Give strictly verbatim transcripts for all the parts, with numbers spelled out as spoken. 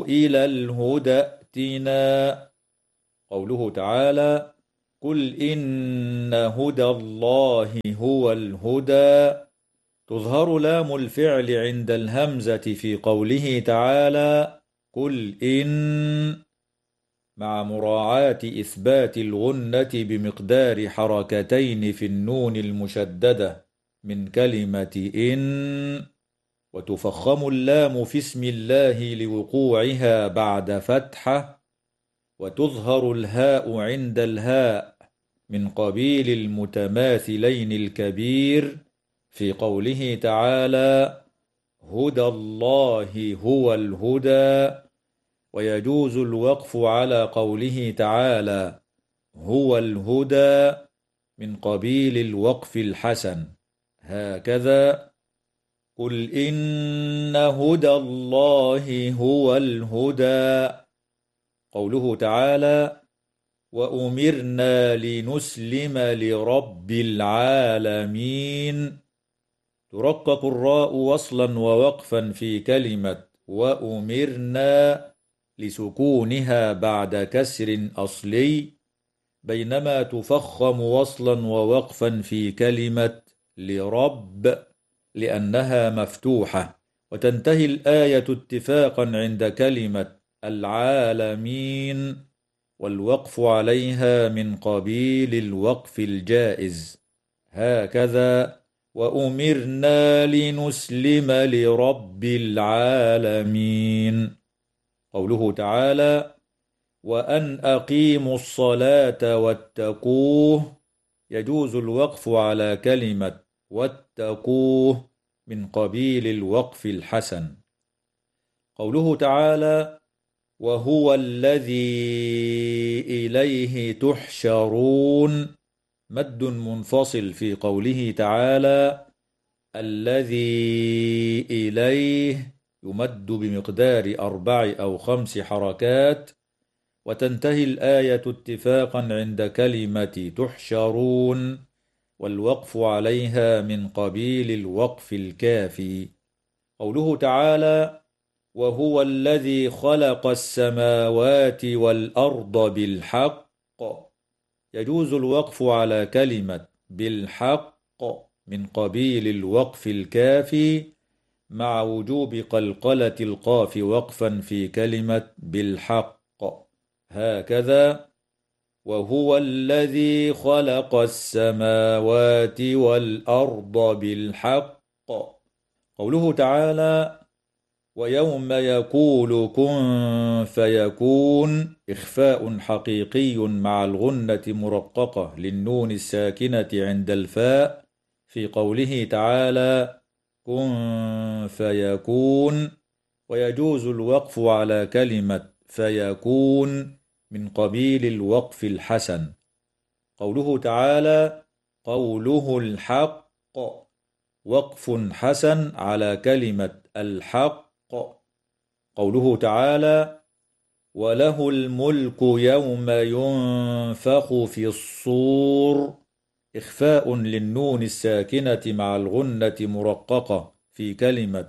ادع إلى الهدى ائتنا. قوله تعالى: قل إن هدى الله هو الهدى، تظهر لام الفعل عند الهمزة في قوله تعالى: قل إن، مع مراعاة إثبات الغنة بمقدار حركتين في النون المشددة من كلمة إن، وتفخم اللام في اسم الله لوقوعها بعد فتحة، وتظهر الهاء عند الهاء من قبيل المتماثلين الكبير في قوله تعالى: هدى الله هو الهدى. ويجوز الوقف على قوله تعالى: هو الهدى من قبيل الوقف الحسن، هكذا: قل إن هدى الله هو الهدى. قوله تعالى: وأمرنا لنسلم لرب العالمين، ترقق الراء وصلا ووقفا في كلمة وأمرنا لسكونها بعد كسر أصلي، بينما تفخم وصلا ووقفا في كلمة لرب لأنها مفتوحة، وتنتهي الآية اتفاقا عند كلمة العالمين، والوقف عليها من قبيل الوقف الجائز، هكذا: وأمرنا لنسلم لرب العالمين. قوله تعالى: وأن أقيموا الصلاة واتقوه، يجوز الوقف على كلمة واتقوه من قبيل الوقف الحسن. قوله تعالى: وهو الذي إليه تحشرون، مد منفصل في قوله تعالى: الذي إليه، يمد بمقدار أربع أو خمس حركات، وتنتهي الآية اتفاقا عند كلمة تحشرون، والوقف عليها من قبيل الوقف الكافي. قوله تعالى: وهو الذي خلق السماوات والأرض بالحق، يجوز الوقف على كلمة بالحق من قبيل الوقف الكافي، مع وجوب قلقلة القاف وقفا في كلمة بالحق، هكذا: وهو الذي خلق السماوات والأرض بالحق. قوله تعالى: ويوم يقول كن فيكون، إخفاء حقيقي مع الغنة مرققة للنون الساكنة عند الفاء في قوله تعالى: كن فيكون، ويجوز الوقف على كلمة فيكون من قبيل الوقف الحسن. قوله تعالى: قوله الحق، وقف حسن على كلمة الحق. قوله تعالى: وله الملك يوم ينفخ في الصور، إخفاء للنون الساكنة مع الغنة مرققة في كلمة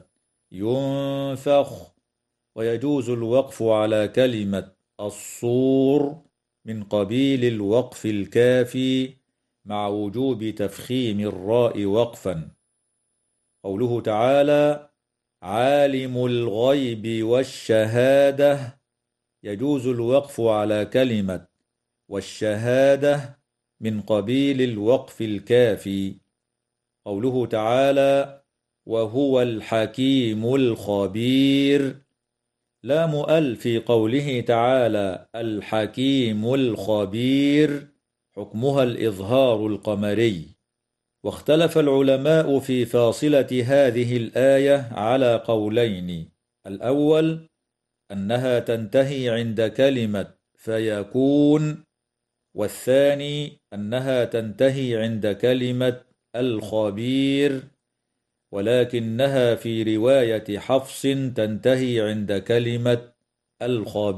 ينفخ، ويجوز الوقف على كلمة الصور من قبيل الوقف الكافي مع وجوب تفخيم الراء وقفا. قوله تعالى: عالم الغيب والشهادة، يجوز الوقف على كلمة والشهادة من قبيل الوقف الكافي. قوله تعالى: وهو الحكيم الخبير، لام ال في قوله تعالى الحكيم الخبير حكمها الإظهار القمري. واختلف العلماء في فاصلة هذه الآية على قولين: الأول أنها تنتهي عند كلمة فيكون، والثاني أنها تنتهي عند كلمة الخبير، ولكنها في رواية حفص تنتهي عند كلمة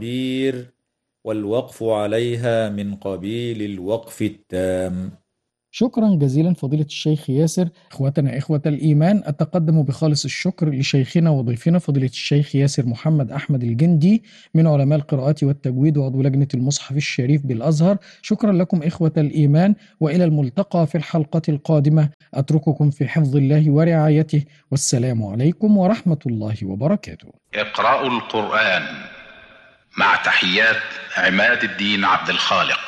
الخبير، والوقف عليها من قبيل الوقف التام. شكرا جزيلا فضيلة الشيخ ياسر. إخوتنا إخوة الإيمان، أتقدم بخالص الشكر لشيخنا وضيفنا فضيلة الشيخ ياسر محمد أحمد الجندي من علماء القراءات والتجويد وعضو لجنة المصحف الشريف بالأزهر. شكرا لكم إخوة الإيمان، وإلى الملتقى في الحلقة القادمة. أترككم في حفظ الله ورعايته، والسلام عليكم ورحمة الله وبركاته. اقرأوا القرآن مع تحيات عماد الدين عبد الخالق.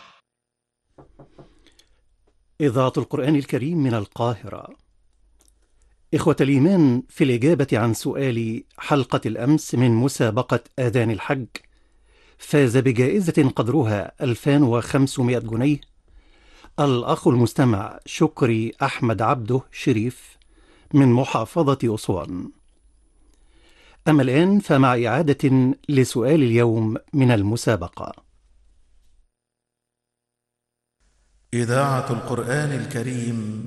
إذاعة القرآن الكريم من القاهرة. إخوة الإيمان، في الإجابة عن سؤال حلقة الأمس من مسابقة آذان الحج، فاز بجائزة قدرها ألفين وخمسمائة جنيه الأخ المستمع شكري أحمد عبده شريف من محافظة أسوان. أما الآن فمع إعادة لسؤال اليوم من المسابقة. إذاعة القرآن الكريم